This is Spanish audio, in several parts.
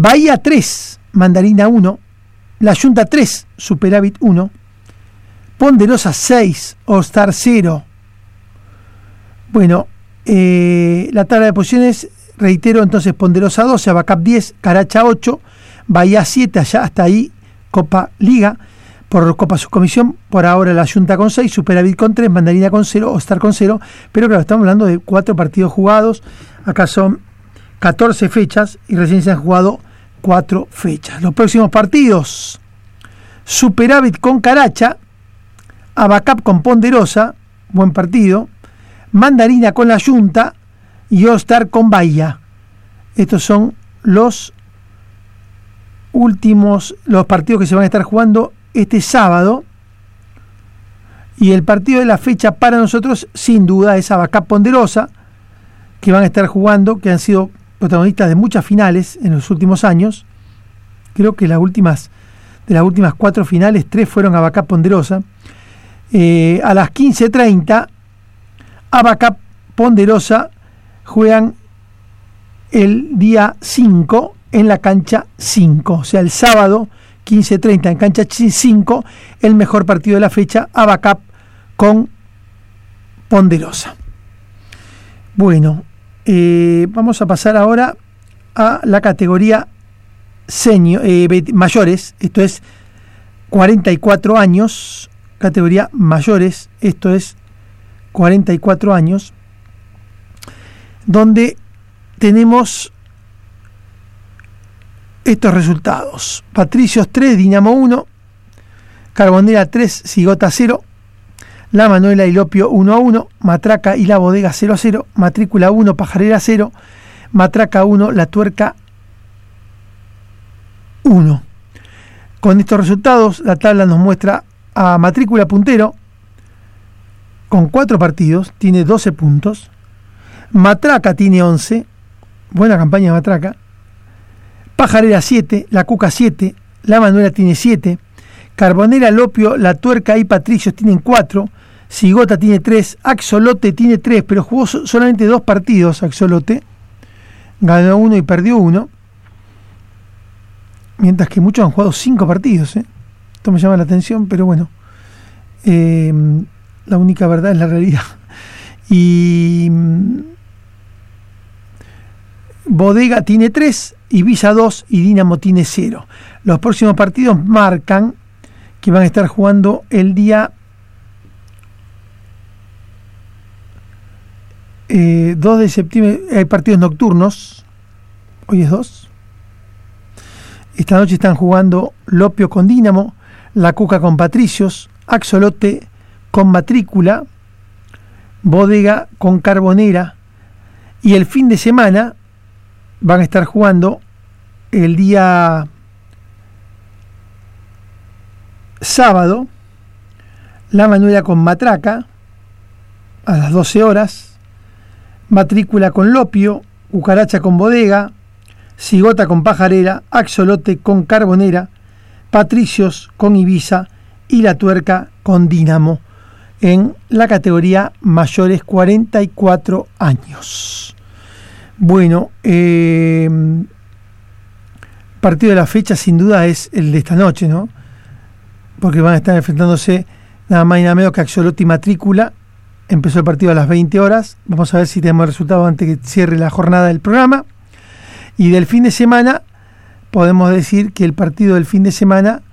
Bahía 3, Mandarina 1, La Yunta 3, Superávit 1, Ponderosa 6, All Star 0. Bueno, la tabla de posiciones, reitero, entonces Ponderosa 12, Abacap 10, Caracha 8, Bahía 7, allá hasta ahí, Copa Liga, por Copa Subcomisión, por ahora La Yunta con 6, Superávit con 3, Mandarina con 0, All Star con 0, pero claro, estamos hablando de 4 partidos jugados, acá son 14 fechas y recién se han jugado 4 fechas. Los próximos partidos: Superávit con Caracha, Abacap con Ponderosa, buen partido, Mandarina con La Yunta y All Star con Bahía. Estos son los partidos que se van a estar jugando este sábado. Y el partido de la fecha para nosotros, sin duda, es Abacap Ponderosa, que van a estar jugando, que han sido protagonistas de muchas finales en los últimos años. Creo que de las últimas 4 finales, 3 fueron Abacap Ponderosa. A las 15:30, Abacap Ponderosa juegan el día 5 en la cancha 5, o sea, el sábado 15:30 en cancha 5, el mejor partido de la fecha, Abacap con Ponderosa. Bueno, vamos a pasar ahora a la categoría mayores, esto es 44 años, categoría mayores, esto es 44 años, donde tenemos estos resultados: Patricios 3, Dinamo 1, Carbonera 3, Cigota 0, La Manuela y Lopio 1-1, Matraca y La Bodega 0-0, Matrícula 1, Pajarera 0, Matraca 1, La Tuerca 1. Con estos resultados, la tabla nos muestra a Matrícula puntero con 4 partidos, tiene 12 puntos. Matraca tiene 11, buena campaña de Matraca. Pajarera 7, La Cuca 7, La Manuela tiene 7, Carbonera, Lopio, La Tuerca y Patricios tienen 4, Cigota tiene 3, Axolote tiene 3, pero jugó solamente 2 partidos Axolote, ganó 1 y perdió 1, mientras que muchos han jugado 5 partidos. Esto me llama la atención, pero bueno, la única verdad es la realidad. Y Bodega tiene 3, Ibiza 2 y Dinamo tiene 0. Los próximos partidos marcan que van a estar jugando el día 2 de septiembre. Hay partidos nocturnos. Hoy es 2. Esta noche están jugando Lopio con Dinamo, La Cuca con Patricios, Axolote con Matrícula, Bodega con Carbonera, y el fin de semana van a estar jugando el día sábado, La Manuela con Matraca a las 12 horas, Matrícula con Lopio, Cucaracha con Bodega, Cigota con Pajarera, Axolote con Carbonera, Patricios con Ibiza y La Tuerca con Dinamo, en la categoría mayores 44 años. Bueno, partido de la fecha sin duda es el de esta noche, ¿no? Porque van a estar enfrentándose nada más y nada menos que Axolote y Matrícula. Empezó el partido a las 20 horas. Vamos a ver si tenemos resultados antes que cierre la jornada del programa. Y del fin de semana, podemos decir que el partido del fin de semana,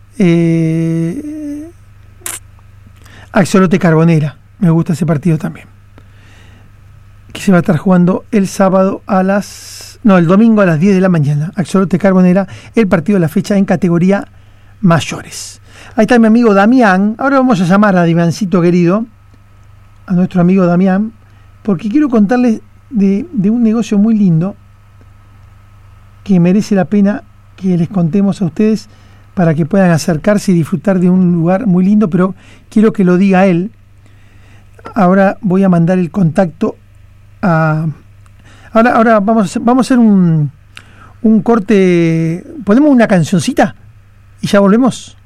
Axolote Carbonera, me gusta ese partido también, que se va a estar jugando el domingo a las 10 de la mañana. Axolote Carbonera, el partido de la fecha en categoría mayores. Ahí está mi amigo Damián. Ahora vamos a llamar a Divancito querido, a nuestro amigo Damián, porque quiero contarles de un negocio muy lindo que merece la pena que les contemos a ustedes para que puedan acercarse y disfrutar de un lugar muy lindo, pero quiero que lo diga él. Ahora voy a mandar el contacto a... Ahora vamos a hacer un corte, ponemos una cancioncita y ya volvemos.